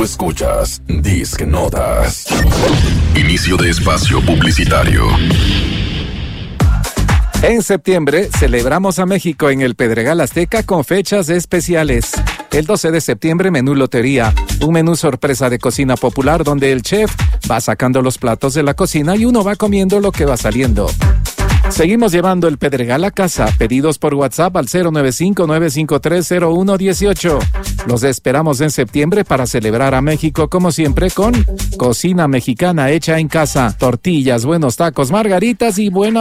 escuchas Disque Notas. Inicio de espacio publicitario. En septiembre celebramos a México en el Pedregal Azteca con fechas especiales. El 12 de septiembre, menú lotería, un menú sorpresa de cocina popular donde el chef va sacando los platos de la cocina y uno va comiendo lo que va saliendo. Seguimos llevando el Pedregal a casa. Pedidos por WhatsApp al 095-953-0118. Los esperamos en septiembre para celebrar a México como siempre con cocina mexicana hecha en casa, tortillas, buenos tacos, margaritas y buena